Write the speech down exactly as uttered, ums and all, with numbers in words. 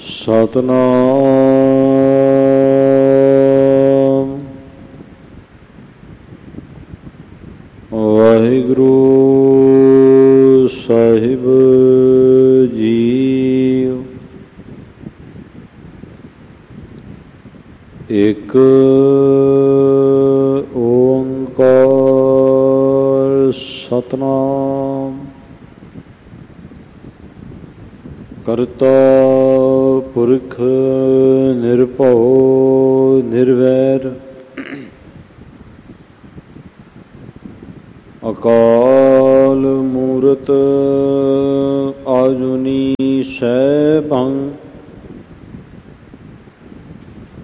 ਸਤਨਾਮ ਵਾਹਿਗੁਰੂ ਸਾਹਿਬ ਜੀ। ਇੱਕ ਓੰਕਾਰ ਸਤਨਾਮ ਕਰਤਾ ਪੁਰਖ ਨਿਰਭਉ ਨਿਰਵੈਰ ਅਕਾਲ ਮੂਰਤ